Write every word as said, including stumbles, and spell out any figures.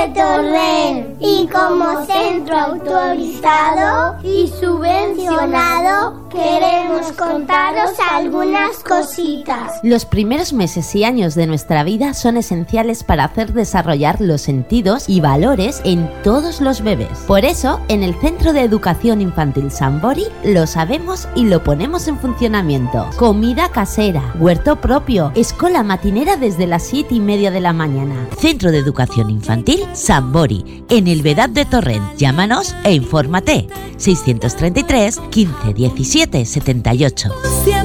de Torrent y como centro autorizado y subvencionado queremos contaros algunas cositas. Los primeros meses y años de nuestra vida son esenciales para hacer desarrollar los sentidos y valores en todos los bebés. Por eso, en el Centro de Educación Infantil Sambori lo sabemos y lo ponemos en funcionamiento. Comida casera, huerto propio, escuela matinera desde las siete y media de la mañana. Centro de Educación Infantil Sambori, en el Vedad de Torrent. Llámanos e infórmate. seiscientos treinta y tres, quince, diecisiete, setenta y ocho.